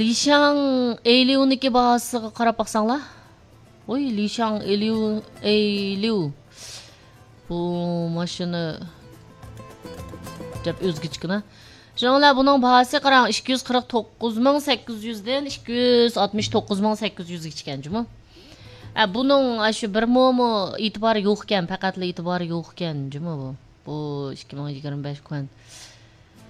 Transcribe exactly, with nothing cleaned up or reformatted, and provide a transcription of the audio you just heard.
Lishang Eiliu'niki bahasiga qarab baqsanglar. Oy, Lishang Eiliu Eiliu. Bu mashina deb o'zgichkina. Jonlar buning bahasi qarang ikki yuz qirq to'qqiz ming sakkiz yuz dan ikki yuz oltmish to'qqiz ming sakkiz yuz gacha ekan, Ha, buning shu bir mo'mi e'tibori yo'q ekan, faqatli e'tibori yo'q ekan, jumi bu. Bu ikki ming yigirma besh kun.